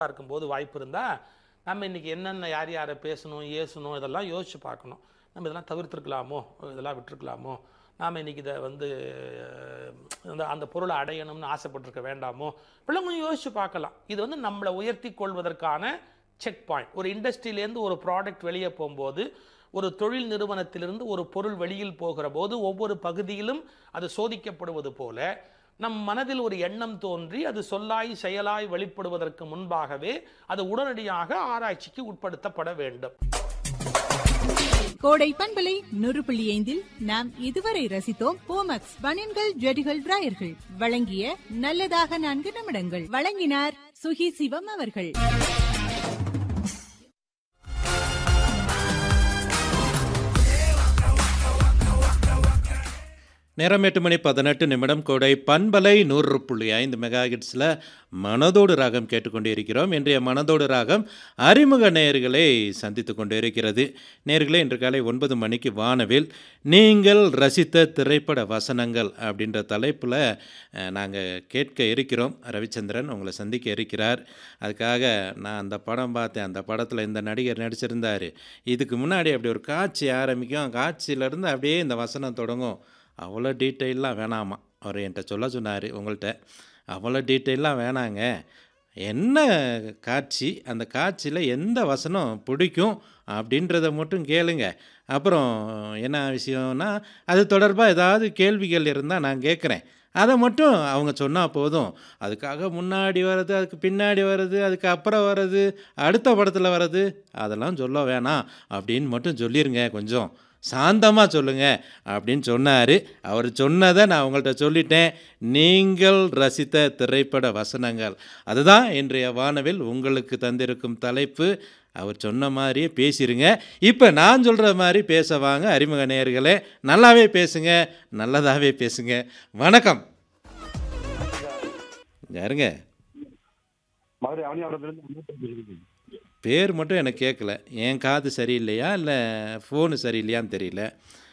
இருக்கும்போது வாய்ப்பு இருந்தால் நம்ம இன்றைக்கி என்னென்ன யார் யாரை பேசணும் ஏசணும் இதெல்லாம் யோசித்து பார்க்கணும். நம்ம இதெல்லாம் தவிர்த்துருக்கலாமோ, இதெல்லாம் விட்டுருக்கலாமோ, நாம் இன்றைக்கி இதை அந்த பொருளை அடையணும்னு ஆசைப்பட்டிருக்க வேண்டாமோ, இப்படிலாம் கொஞ்சம் யோசித்து பார்க்கலாம். இது நம்மளை உயர்த்தி கொள்வதற்கான செக் பாயிண்ட். ஒரு இண்டஸ்ட்ரியிலேருந்து ஒரு ப்ராடக்ட் வெளியே போகும்போது, ஒரு தொழில் நிறுவனத்திலிருந்து ஒரு பொருள் வெளியில் போகிற போது ஒவ்வொரு பகுதியிலும் அது சோதிக்கப்படுவது போல நம் மனதில் ஒரு எண்ணம் தோன்றி அது சொல்லாய் செயலாய் வெளிப்படுவதற்கு முன்பாகவே அது உடனடியாக ஆராய்ச்சிக்கு உட்படுத்தப்பட வேண்டும். கோடை பண்பலை 100.5 நாம் இதுவரை ரசித்தோம் போமக்ஸ் பனியன்கள் ஜெடிகள் டிராயர்கள் வழங்கிய நல்லதாக 4 நிமிடங்கள். வழங்கினார் சுகி சிவம் அவர்கள். நேரம் 8:18 கோடை பண்பலை 100.5 மெகாஹெர்ட்ஸில் மனதோடு ராகம் கேட்டுக்கொண்டே இருக்கிறோம். இன்றைய மனதோடு ராகம் அறிமுக நேயர்களை சந்தித்து கொண்டே இருக்கிறது. நேயர்களே, இன்று காலை 9 மணிக்கு வானவில் நீங்கள் ரசித்த திரைப்பட வசனங்கள் அப்படின்ற தலைப்பில் நாங்கள் கேட்க இருக்கிறோம். ரவிச்சந்திரன் உங்களை சந்திக்க இருக்கிறார். அதுக்காக நான் அந்த படம் பார்த்தேன், அந்த படத்தில் இந்த நடிகர் நடிச்சிருந்தார், இதுக்கு முன்னாடி அப்படி ஒரு காட்சி ஆரம்பிக்கும், காட்சியிலேருந்து அப்படியே இந்த வசனம் தொடங்கும், அவ்வளோ டீட்டெயிலாம் வேணாமா அவர் என்கிட்ட சொல்ல சொன்னார். உங்கள்கிட்ட அவ்வளோ டீட்டெயிலாம் வேணாங்க, என்ன காட்சி, அந்த காட்சியில் எந்த வசனம் பிடிக்கும் அப்படின்றத மட்டும் கேளுங்க. அப்புறம் என்ன விஷயம்னா, அது தொடர்பாக ஏதாவது கேள்விகள் இருந்தால் நான் கேட்குறேன், அதை மட்டும் அவங்க சொன்னால் போதும். அதுக்காக முன்னாடி வர்றது, அதுக்கு பின்னாடி வர்றது, அதுக்கு அப்புறம் வர்றது, அடுத்த படத்தில் வர்றது, அதெல்லாம் சொல்ல வேணாம் அப்படின்னு மட்டும் சொல்லிடுங்க, கொஞ்சம் சாந்தமாக சொல்லுங்கள் அப்படின்னு சொன்னார். அவர் சொன்னதை நான் உங்கள்கிட்ட சொல்லிட்டேன். நீங்கள் ரசித்த திரைப்பட வசனங்கள், அதுதான் இன்றைய வானவில் உங்களுக்கு தந்திருக்கும் தலைப்பு. அவர் சொன்ன மாதிரியே பேசிடுங்க. இப்போ நான் சொல்கிற மாதிரி பேச வாங்க அறிமுக நேயர்களே. நல்லாவே பேசுங்க, நல்லதாகவே பேசுங்க. வணக்கம். யாருங்க? பேர் மட்டும் எனக்கு கேட்கல. என் காது சரியில்லையா இல்லை ஃபோனு சரியில்லையான்னு தெரியல.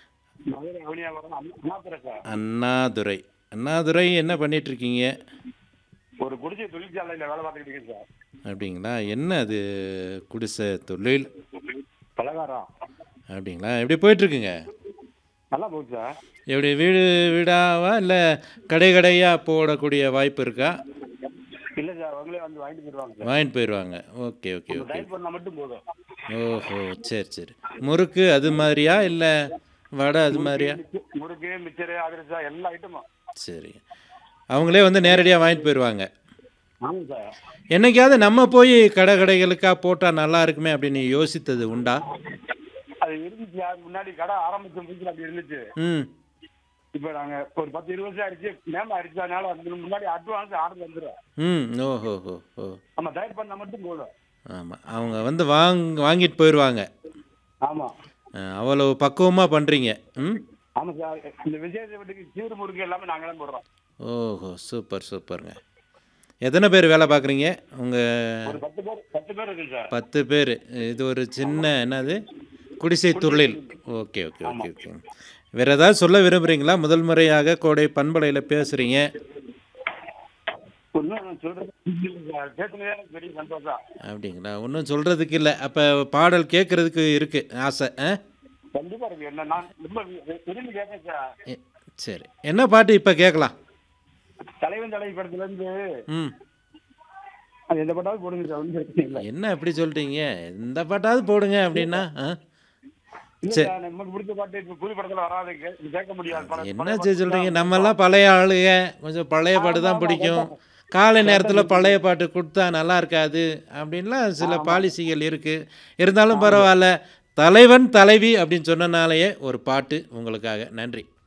அண்ணாதுரை. அண்ணாதுரை, என்ன பண்ணிகிட்ருக்கீங்க? ஒரு குடிசை தொழிற்சாலையில் வேலை பார்த்துக்கிட்டு இருக்கேன் சார். அப்படிங்களா? என்ன அது குடிசை தொழில்? பலகாரம். அப்படிங்களா? எப்படி போயிட்டுருக்குங்க? நல்லா போகுது சார். எப்படி வீடு வீடாவா இல்லை கடை கடையாக போடக்கூடிய வாய்ப்பு இருக்கா? இல்லை சார், அவங்களே வந்து வாங்கிட்டு போயிடுவாங்க சார். வாங்கிட்டு போயிடுவாங்க. Okay okay okay. டைப் பண்ணால் மட்டும் போதும். ஓஹோ, சரி சரி. முறுக்கு அது மாதிரியா இல்லை வடை அது மாதிரியா? முறுக்கு, மிச்சரு, அதிரசா எல்லா ஐட்டமும். சரி, அவங்களே வந்து நேரடியாக வாங்கிட்டு போயிடுவாங்க. ஆமாம் சார். என்னைக்காவது நம்ம போய் கடைகளுக்காக போட்டால் நல்லா இருக்குமே அப்படின்னு யோசித்தது உண்டா? அது இருந்துச்சு சார், முன்னாடி கடை ஆரம்பிச்ச முடிச்சு அப்படி இருந்துச்சு. இப்போ நாங்கள் ஒரு 10-20 வருஷம் ஆயிடுச்சு, நேம் ஆயிடுச்சு. அதனால அதுக்கு முன்னாடி அட்வான்ஸ் ஆர்டர் வந்துடும். ஓஹோ ஹோ ஹோ. நம்ம டைப் பண்ணால் மட்டும் போதும். ஆமாம், அவங்க வந்து வாங்கிட்டு போயிடுவாங்க. ஆமாம், அவ்வளோ பக்குவமாக பண்ணுறீங்க. ஆமாம் சார். இந்த விஜய் வீட்டுக்கு சீறு முறுக்கு எல்லாமே நாங்கள் தான் போடுறோம். ஓஹோ, சூப்பர் சூப்பருங்க. எத்தனை பேர் வேலை பார்க்குறீங்க? உங்கள் ஒரு 10 பேர் இருக்கு சார். 10 பேர். இது ஒரு சின்ன என்னது குடிசை தொழில். Okay okay okay okay. வேறு ஏதாவது சொல்ல விரும்புகிறீங்களா? முதல் முறையாக கோடை பண்பலையில் பேசுகிறீங்க. அப்படிங்களா? ஒன்றும் சொல்கிறதுக்கு இல்லை. அப்போ பாடல் கேட்குறதுக்கு இருக்குது ஆசை? கண்டிப்பாக இருக்கு. என்ன நான் ரொம்ப விரும்பி கேட்பேன் சார். சரி, என்ன பாட்டு இப்போ கேட்கலாம்? தலைவன் தலைவி படத்துலேருந்து அது எந்த பாட்டாவது போடுங்க சார். என்ன எப்படி சொல்லிட்டீங்க? எந்த பாட்டாவது போடுங்க அப்படின்னா நமக்கு பிடிச்ச பாட்டு இப்போ புது படத்தில் வராது, கேட்க முடியாது. என்ன சொல்கிறீங்க? நம்மெல்லாம் பழைய ஆளுங்க, கொஞ்சம் பழைய பாட்டு தான் பிடிக்கும். காலை நேரத்தில் பழைய பாட்டு கொடுத்தா நல்லா இருக்காது அப்படின்லாம் சில பாலிசிகள் இருக்குது. இருந்தாலும் பரவாயில்ல, தலைவன் தலைவி அப்படின்னு சொன்னனாலேயே ஒரு பாட்டு உங்களுக்காக. நன்றி.